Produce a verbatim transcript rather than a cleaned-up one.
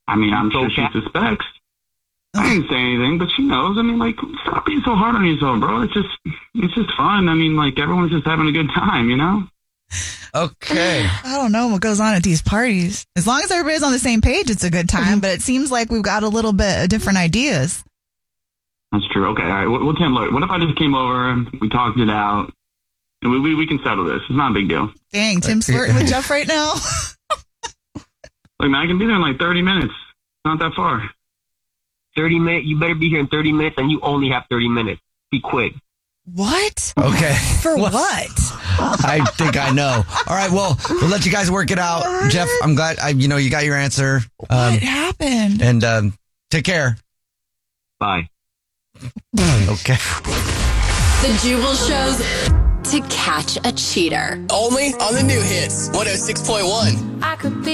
I mean, I'm So sure she Kat- suspects. I didn't say anything, but she knows. I mean, like, stop being so hard on yourself, bro. It's just, it's just fun. I mean, like, everyone's just having a good time, you know? Okay. I don't know what goes on at these parties. As long as everybody's on the same page, it's a good time. But it seems like we've got a little bit of different ideas. That's true. Okay, all right. Well, Tim, look, what if I just came over, we talked it out, and we, we, we can settle this. It's not a big deal. Dang, Tim's flirting with Jeff right now. Look, man, I can be there in like thirty minutes. Not that far. thirty minutes. You better be here in thirty minutes, and you only have thirty minutes. Be quick. What? Okay. For Well, what? I think I know. All right. Well, we'll let you guys work it out. What? Jeff, I'm glad I, you know, you got your answer. Um, What happened? and um, take care. Bye. Okay. The Jubal Show's To Catch a Cheater. Only on the new hits. one oh six point one. I could be